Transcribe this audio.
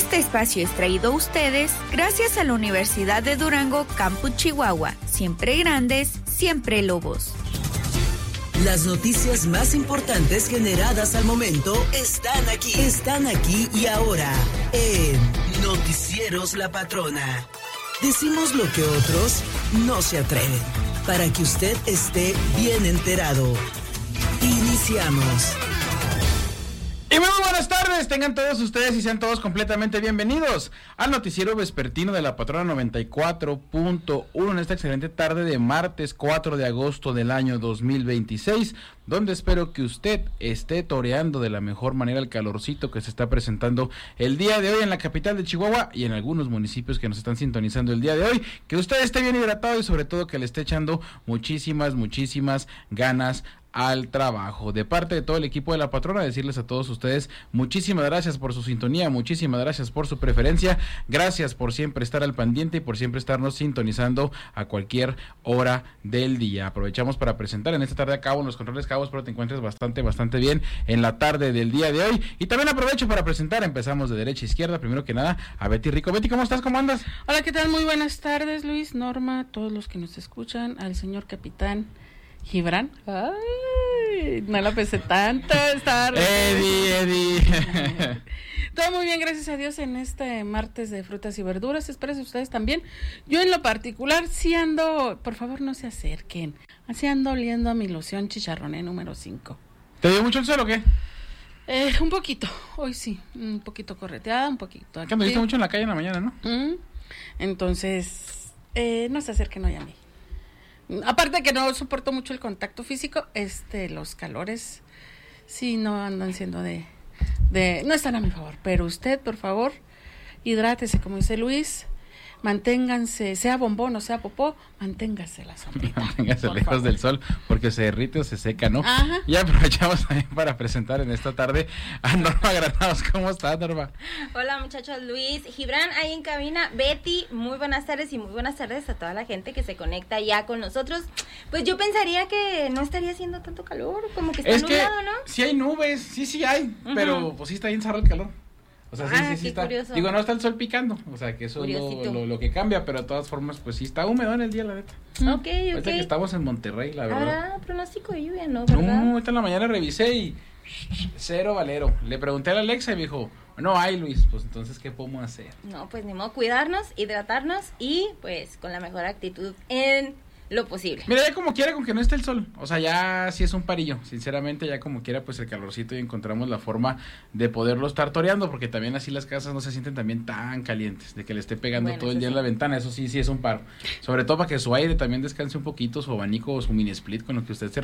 Este espacio es traído a ustedes gracias a la Universidad de Durango, Campus Chihuahua. Siempre grandes, siempre lobos. Las noticias más importantes generadas al momento están aquí y ahora en Noticieros La Patrona. Decimos lo que otros no se atreven, para que usted esté bien enterado. Iniciamos. Y muy buenas tardes, tengan todos ustedes y sean todos completamente bienvenidos al noticiero vespertino de La Patrona 94.1 en esta excelente tarde de martes 4 de agosto del año 2026, donde espero que usted esté toreando de la mejor manera el calorcito que se está presentando el día de hoy en la capital de Chihuahua y en algunos municipios que nos están sintonizando el día de hoy, que usted esté bien hidratado y sobre todo que le esté echando muchísimas ganas al trabajo. De parte de todo el equipo de La Patrona, decirles a todos ustedes muchísimas gracias por su sintonía, muchísimas gracias por su preferencia, gracias por siempre estar al pendiente y por siempre estarnos sintonizando a cualquier hora del día. Aprovechamos para presentar en esta tarde a Cabo, en los controles Cabo, espero te encuentres bastante bien en la tarde del día de hoy, y también aprovecho para presentar, empezamos de derecha a izquierda, primero que nada a Betty Rico. Betty, ¿cómo estás? ¿Cómo andas? Hola, ¿qué tal? Muy buenas tardes, Luis, Norma, todos los que nos escuchan, al señor capitán Gibran. Ay, no la pensé tanto. Eddie. Todo muy bien, gracias a Dios, en este martes de frutas y verduras. Espero que ustedes también. Yo en lo particular sí ando, por favor no se acerquen, así ando oliendo a mi loción chicharroné número 5. ¿Te dio mucho el sol o qué? Un poquito, hoy sí, un poquito correteada, un poquito. Que anduviste mucho en la calle en la mañana, ¿no? Entonces, no se acerquen hoy a mí. Aparte que no soporto mucho el contacto físico, los calores sí no andan siendo no están a mi favor, pero usted, por favor, hidrátese, como dice Luis, manténganse, sea bombón o sea popó, manténgase la sombrita. Manténgase lejos del sol, porque se derrite o se seca, ¿no? Ajá. Y aprovechamos también para presentar en esta tarde a Norma Granados. ¿Cómo estás, Norma? Hola, muchachos, Luis, Gibran, ahí en cabina, Betty, muy buenas tardes y muy buenas tardes a toda la gente que se conecta ya con nosotros. Pues yo pensaría que no estaría haciendo tanto calor, como que está nublado, ¿no? Sí hay nubes, sí hay, pero pues sí está bien zarro el calor. O sea, sí está. Curioso. Digo, no está el sol picando, o sea, que eso es lo que cambia, pero de todas formas, pues sí está húmedo en el día, la neta. Ok. Ahorita que estamos en Monterrey, la verdad. ¿Habrá pronóstico de lluvia, no, verdad? No, esta en la mañana revisé y cero valero. Le pregunté a la Alexa y me dijo, no hay, Luis, pues entonces, ¿qué podemos hacer? No, pues ni modo, cuidarnos, hidratarnos y pues con la mejor actitud en lo posible. Mira, ya como quiera, con que no esté el sol, o sea, ya sí es un parillo, sinceramente, ya como quiera, pues el calorcito y encontramos la forma de poderlo estar toreando, porque también así las casas no se sienten también tan calientes, de que le esté pegando todo el día en la ventana, eso sí es un paro, sobre todo para que su aire también descanse un poquito, su abanico o su mini split con lo que usted se